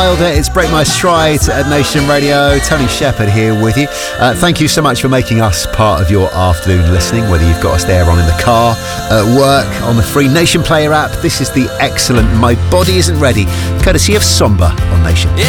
It's Break My Stride at Nation Radio. Tony Shepherd here with you. Thank you so much for making us part of your afternoon listening, whether you've got us there on in the car, at work, on the free Nation Player app. This is the excellent My Body Isn't Ready, courtesy of Somber on Nation. If